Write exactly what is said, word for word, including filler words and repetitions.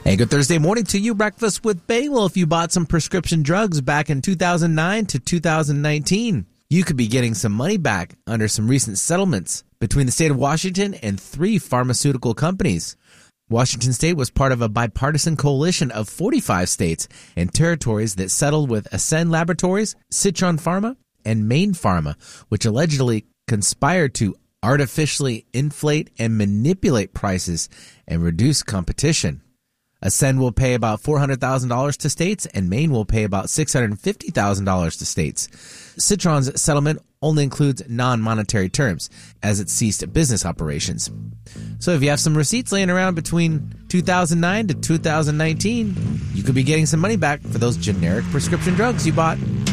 Hey, good Thursday morning to you. Breakfast with Bay. Well, if you bought some prescription drugs back in two thousand nine to two thousand nineteen, you could be getting some money back under some recent settlements between the state of Washington and three pharmaceutical companies. Washington State was part of a bipartisan coalition of forty-five states and territories that settled with Ascend Laboratories, Citron Pharma, and Maine Pharma, which allegedly conspired to artificially inflate and manipulate prices and reduce competition. Ascend will pay about four hundred thousand dollars to states, and Maine will pay about six hundred fifty thousand dollars to states. Citron's settlement only includes non-monetary terms, as it ceased business operations. So if you have some receipts laying around between two thousand nine to two thousand nineteen, you could be getting some money back for those generic prescription drugs you bought.